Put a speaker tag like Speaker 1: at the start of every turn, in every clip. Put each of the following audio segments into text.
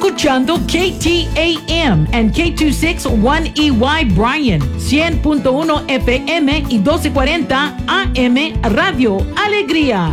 Speaker 1: escuchando KTAM and K26 1EY Bryan, 100.1 FM y 1240 AM Radio Alegría.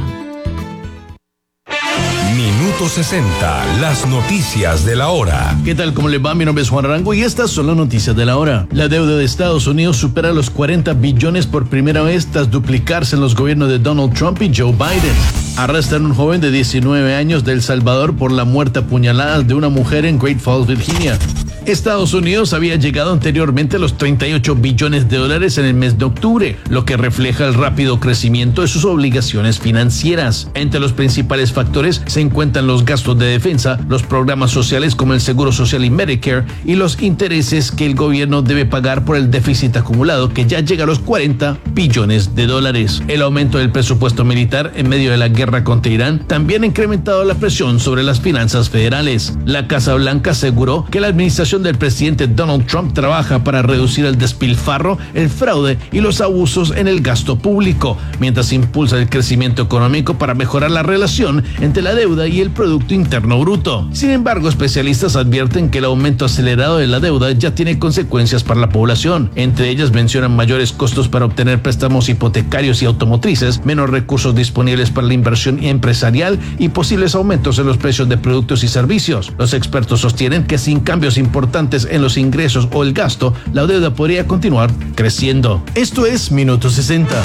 Speaker 2: Minuto 60, las noticias de la hora.
Speaker 3: ¿Qué tal? ¿Cómo le va? Mi nombre es Juan Arango y estas son las noticias de la hora. La deuda de Estados Unidos supera los 40 billones por primera vez tras duplicarse en los gobiernos de Donald Trump y Joe Biden. Arrestan a un joven de 19 años de El Salvador por la muerte a puñaladas de una mujer en Great Falls, Virginia. Estados Unidos había llegado anteriormente a los 38 billones de dólares en el mes de octubre, lo que refleja el rápido crecimiento de sus obligaciones financieras. Entre los principales factores se encuentran los gastos de defensa, los programas sociales como el Seguro Social y Medicare y los intereses que el gobierno debe pagar por el déficit acumulado que ya llega a los 40 billones de dólares. El aumento del presupuesto militar en medio de la guerra contra Irán también ha incrementado la presión sobre las finanzas federales. La Casa Blanca aseguró que la administración del presidente Donald Trump trabaja para reducir el despilfarro, el fraude y los abusos en el gasto público, mientras impulsa el crecimiento económico para mejorar la relación entre la deuda y el Producto Interno Bruto. Sin embargo, especialistas advierten que el aumento acelerado de la deuda ya tiene consecuencias para la población. Entre ellas mencionan mayores costos para obtener préstamos hipotecarios y automotrices, menos recursos disponibles para la inversión empresarial y posibles aumentos en los precios de productos y servicios. Los expertos sostienen que sin cambios importantes en los ingresos o el gasto, la deuda podría continuar creciendo. Esto es Minuto 60.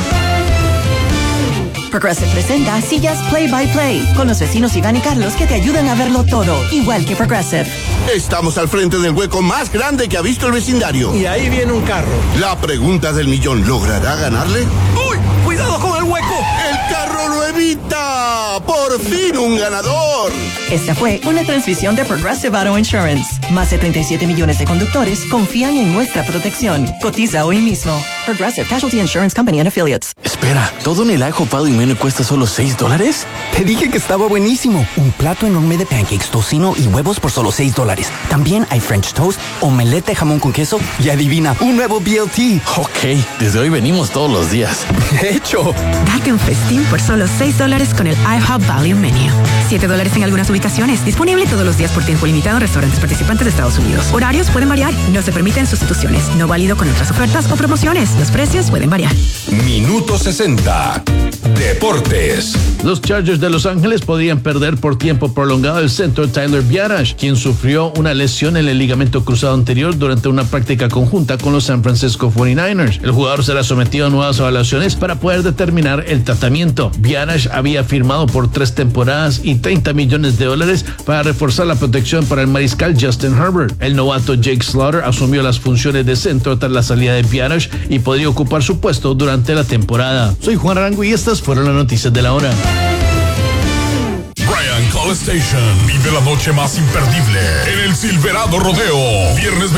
Speaker 4: Progressive presenta Sillas Play by Play con los vecinos Iván y Carlos que te ayudan a verlo todo, igual que Progressive.
Speaker 5: Estamos al frente del hueco más grande que ha visto el vecindario.
Speaker 6: Y ahí viene un carro.
Speaker 5: La pregunta del millón, ¿logrará ganarle?
Speaker 6: ¡Uy! ¡Cuidado con el hueco!
Speaker 5: ¡El carro lo evita! ¡Por fin un ganador!
Speaker 4: Esta fue una transmisión de Progressive Auto Insurance. Más de 37 millones de conductores confían en nuestra protección. Cotiza hoy mismo. Progressive Casualty Insurance Company and Affiliates.
Speaker 7: Espera, ¿todo en el ajopado y menú cuesta solo $6?
Speaker 8: Te dije que estaba buenísimo. Un plato enorme de pancakes, tocino y huevos por solo $6. También hay French toast, omelette de jamón con queso y adivina, un nuevo BLT.
Speaker 7: Ok, desde hoy venimos todos los días.
Speaker 8: De hecho,
Speaker 9: date un festín por solo $6 con el IHOP Value Menu. $7 en algunas ubicaciones. Disponible todos los días por tiempo limitado en restaurantes participantes de Estados Unidos. Horarios pueden variar. No se permiten sustituciones. No válido con otras ofertas o promociones. Los precios pueden variar.
Speaker 2: Minuto 60. Deportes.
Speaker 3: Los Chargers de Los Ángeles podrían perder por tiempo prolongado el centro Tyler Biadasz, quien sufrió una lesión en el ligamento cruzado anterior durante una práctica conjunta con los San Francisco 49ers. El jugador será sometido a nuevas evaluaciones para poder determinar el tratamiento. Biadasz había firmado por 3 temporadas y $30 millones para reforzar la protección para el mariscal Justin Herbert. El novato Jake Slaughter asumió las funciones de centro tras la salida de Biadasz y podría ocupar su puesto durante la temporada. Soy Juan Arango y estas fueron las noticias de la hora.
Speaker 2: Bryan Call Station vive la noche más imperdible en el Silverado Rodeo. Viernes